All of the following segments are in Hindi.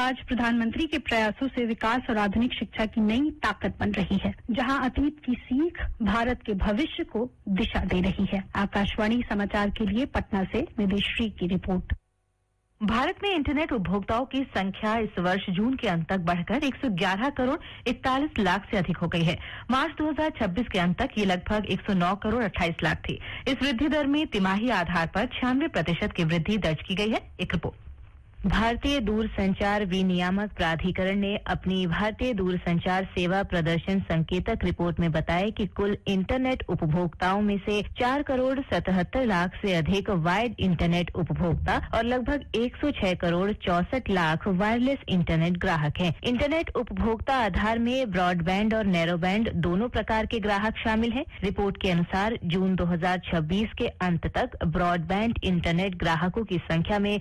आज प्रधानमंत्री के प्रयासों से विकास और आधुनिक शिक्षा की नई ताकत बन रही है, जहां अतीत की सीख भारत के भविष्य को दिशा दे रही है। आकाशवाणी समाचार के लिए पटना से निदेश्री की रिपोर्ट। भारत में इंटरनेट उपभोक्ताओं की संख्या इस वर्ष जून के अंत तक बढ़कर 111 करोड़ 41 लाख से अधिक हो गई है। मार्च 2026 के अंत तक ये लगभग 109 करोड़ 28 लाख थी। इस वृद्धि दर में तिमाही आधार पर 96% की वृद्धि दर्ज की गई है। एक रिपोर्ट। भारतीय दूरसंचार विनियामक प्राधिकरण ने अपनी भारतीय दूरसंचार सेवा प्रदर्शन संकेतक रिपोर्ट में बताया कि कुल इंटरनेट उपभोक्ताओं में से 4 करोड़ 77 लाख से अधिक वायर्ड इंटरनेट उपभोक्ता और लगभग 106 करोड़ 64 लाख वायरलेस इंटरनेट ग्राहक हैं। इंटरनेट उपभोक्ता आधार में ब्रॉडबैंड और नैरोबैंड दोनों प्रकार के ग्राहक शामिल हैं। रिपोर्ट के अनुसार जून 2026 के अंत तक ब्रॉडबैंड इंटरनेट ग्राहकों की संख्या में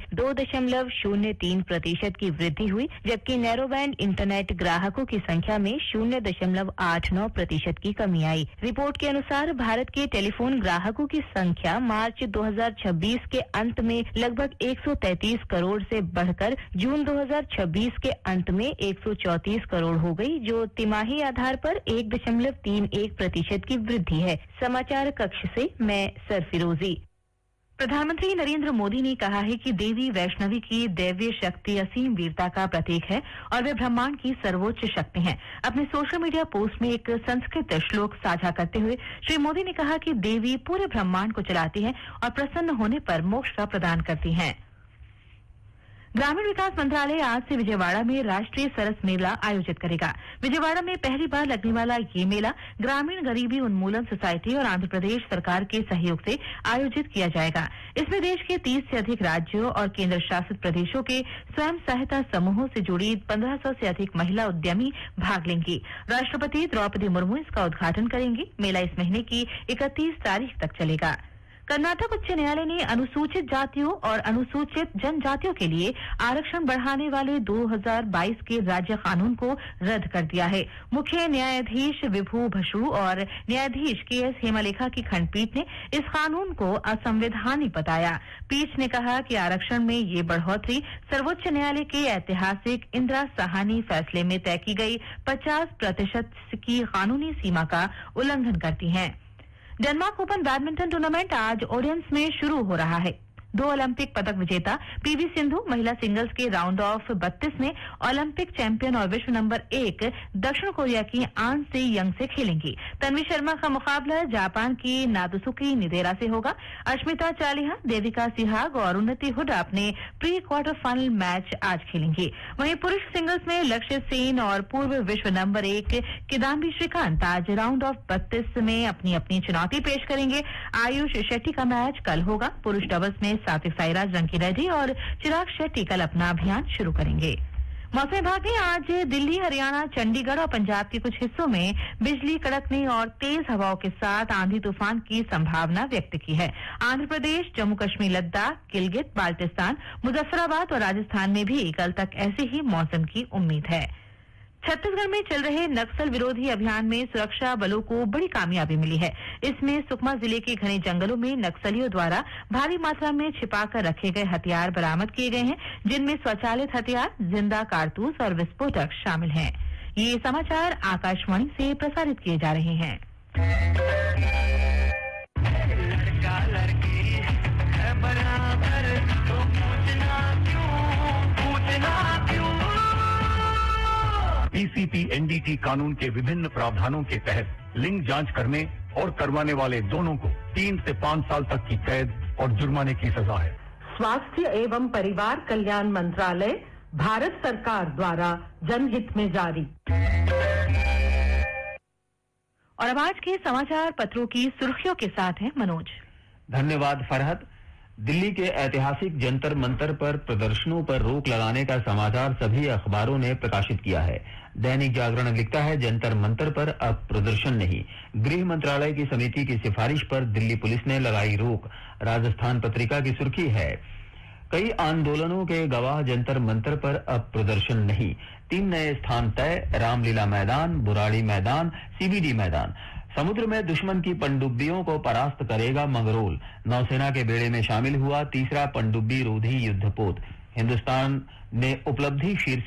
2.03% की वृद्धि हुई, जबकि नैरोबैंड इंटरनेट ग्राहकों की संख्या में 0.89% की कमी आई। रिपोर्ट के अनुसार भारत के टेलीफोन ग्राहकों की संख्या मार्च 2026 के अंत में लगभग 133 करोड़ से बढ़कर जून 2026 के अंत में 134 करोड़ हो गई, जो तिमाही आधार पर 1.31% की वृद्धि है। समाचार कक्ष से मैं सरफिरोजी। प्रधानमंत्री नरेंद्र मोदी ने कहा है कि देवी वैष्णवी की दैवीय शक्ति असीम वीरता का प्रतीक है और वे ब्रह्मांड की सर्वोच्च शक्ति हैं। अपने सोशल मीडिया पोस्ट में एक संस्कृत श्लोक साझा करते हुए श्री मोदी ने कहा कि देवी पूरे ब्रह्मांड को चलाती है और प्रसन्न होने पर मोक्ष का प्रदान करती हैं। ग्रामीण विकास मंत्रालय आज से विजयवाड़ा में राष्ट्रीय सरस मेला आयोजित करेगा। विजयवाड़ा में पहली बार लगने वाला ये मेला ग्रामीण गरीबी उन्मूलन सोसाइटी और आंध्र प्रदेश सरकार के सहयोग से आयोजित किया जाएगा। इसमें देश के 30 से अधिक राज्यों और केंद्र शासित प्रदेशों के स्वयं सहायता समूहों से जुड़ी 1500 से अधिक महिला उद्यमी भाग लेंगी। राष्ट्रपति द्रौपदी मुर्मू इसका उद्घाटन करेंगी। मेला इस महीने की 31 तारीख तक चलेगा। कर्नाटक उच्च न्यायालय ने अनुसूचित जातियों और अनुसूचित जनजातियों के लिए आरक्षण बढ़ाने वाले 2022 के राज्य कानून को रद्द कर दिया है। मुख्य न्यायाधीश विभू बसु और न्यायाधीश के.एस. हेमलेखा की खंडपीठ ने इस कानून को असंवैधानिक बताया। पीठ ने कहा कि आरक्षण में ये बढ़ोतरी सर्वोच्च न्यायालय के ऐतिहासिक इंदिरा साहनी फैसले में तय की गई 50% की कानूनी सीमा का उल्लंघन करती है। डेनमार्क ओपन बैडमिंटन टूर्नामेंट आज ओडियंस में शुरू हो रहा है। 2 ओलंपिक पदक विजेता पीवी सिंधु महिला सिंगल्स के राउंड ऑफ 32 में ओलंपिक चैंपियन और विश्व नंबर 1 दक्षिण कोरिया की आन से यंग से खेलेंगी। तन्वी शर्मा का मुकाबला जापान की नादुसुकी निदेरा से होगा। अश्मिता चालिहा, देविका सिहाग और उन्नति हुडा अपने प्री क्वार्टर फाइनल मैच आज खेलेंगे। वहीं पुरुष सिंगल्स में लक्ष्य सेन और पूर्व विश्व नंबर 1 किदाम्बी श्रीकांत आज राउंड ऑफ 32 में अपनी अपनी चुनौती पेश करेंगे। आयुष शेट्टी का मैच कल होगा। पुरुष डबल्स में सात्विक साईराज, रंकी रेड्डी और चिराग शेट्टी कल अपना अभियान शुरू करेंगे। मौसम विभाग ने आज दिल्ली, हरियाणा, चंडीगढ़ और पंजाब के कुछ हिस्सों में बिजली कड़कने और तेज हवाओं के साथ आंधी तूफान की संभावना व्यक्त की है। आंध्र प्रदेश, जम्मू कश्मीर, लद्दाख, गिलगित, बाल्टिस्तान, मुजफ्फराबाद और राजस्थान में भी कल तक ऐसे ही मौसम की उम्मीद है। छत्तीसगढ़ में चल रहे नक्सल विरोधी अभियान में सुरक्षा बलों को बड़ी कामयाबी मिली है। इसमें सुकमा जिले के घने जंगलों में नक्सलियों द्वारा भारी मात्रा में छिपाकर रखे गए हथियार बरामद किए गए हैं, जिनमें स्वचालित हथियार, जिंदा कारतूस और विस्फोटक शामिल हैं। ये समाचार आकाशवाणी से प्रसारित किए जा रहे हैं। लड़का लड़की है बराबर, तो पूछना क्यों? पीसीपी एनडीटी कानून के विभिन्न प्रावधानों के तहत लिंग जांच करने और करवाने वाले दोनों को 3 से 5 साल तक की कैद और जुर्माने की सजा है। स्वास्थ्य एवं परिवार कल्याण मंत्रालय, भारत सरकार द्वारा जनहित में जारी। और अब आज के समाचार पत्रों की सुर्खियों के साथ हैं मनोज। धन्यवाद फरहत। दिल्ली के ऐतिहासिक जंतर मंतर पर प्रदर्शनों पर रोक लगाने का समाचार सभी अखबारों ने प्रकाशित किया है। दैनिक जागरण लिखता है, जंतर मंतर पर अब प्रदर्शन नहीं। गृह मंत्रालय की समिति की सिफारिश पर दिल्ली पुलिस ने लगाई रोक। राजस्थान पत्रिका की सुर्खी है, कई आंदोलनों के गवाह, जंतर मंतर पर अब प्रदर्शन नहीं। 3 नए स्थान तय, रामलीला मैदान, बुराड़ी मैदान, सीबीडी मैदान। समुद्र में दुश्मन की पनडुब्बियों को परास्त करेगा मंगरोल। नौसेना के बेड़े में शामिल हुआ तीसरा पनडुब्बी रोधी युद्धपोत। हिंदुस्तान ने उपलब्धि शीर्षक